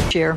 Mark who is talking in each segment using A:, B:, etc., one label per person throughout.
A: year.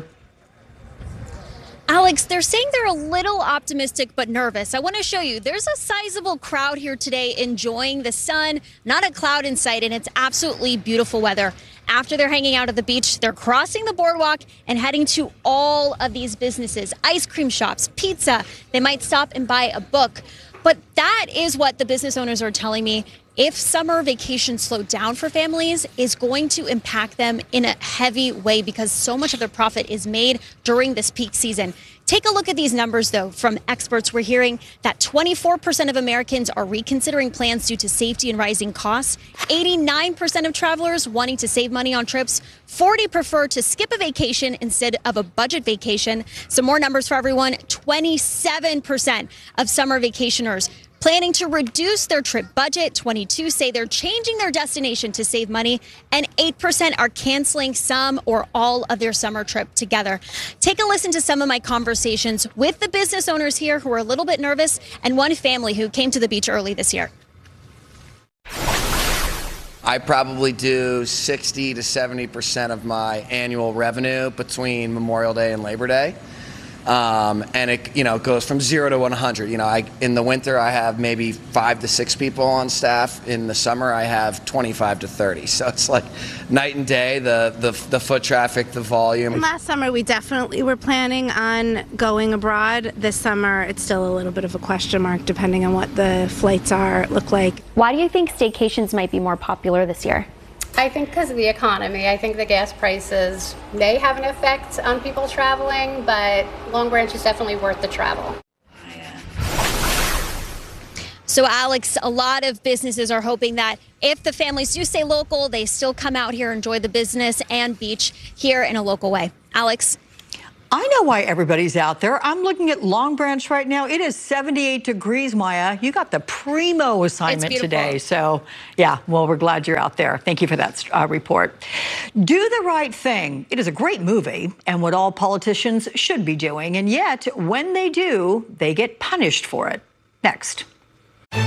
B: Alex, they're saying they're a little optimistic but nervous. I want to show you. There's a sizable crowd here today enjoying the sun, not a cloud in sight, and it's absolutely beautiful weather. After they're hanging out at the beach, they're crossing the boardwalk and heading to all of these businesses, ice cream shops, pizza. They might stop and buy a book. But that is what the business owners are telling me. If summer vacations slow down for families, is going to impact them in a heavy way because so much of their profit is made during this peak season. Take a look at these numbers, though. From experts, we're hearing that 24% of Americans are reconsidering plans due to safety and rising costs. 89% of travelers wanting to save money on trips. 40% prefer to skip a vacation instead of a budget vacation. Some more numbers for everyone. 27% of summer vacationers planning to reduce their trip budget. 22% say they're changing their destination to save money, and 8% are canceling some or all of their summer trip together. Take a listen to some of my conversations with the business owners here who are a little bit nervous, and one family who came to the beach early this year.
C: I probably do 60 to 70% of my annual revenue between Memorial Day and Labor Day. And it, goes from 0 to 100. In the winter, I have maybe 5 to 6 people on staff. In the summer, I have 25 to 30. So it's like night and day, the foot traffic, the volume.
D: Last summer, we definitely were planning on going abroad. This summer, it's still a little bit of a question mark, depending on what the flights look like.
B: Why do you think staycations might be more popular this year?
E: I think because of the economy. I think the gas prices may have an effect on people traveling, but Long Branch is definitely worth the travel.
B: So, Alex, a lot of businesses are hoping that if the families do stay local, they still come out here, enjoy the business and beach here in a local way. Alex?
A: I know why everybody's out there. I'm looking at Long Branch right now. It is 78 degrees, Maya. You got the primo assignment today. So, yeah, well, we're glad you're out there. Thank you for that report. Do the Right Thing. It is a great movie and what all politicians should be doing. And yet, when they do, they get punished for it. Next.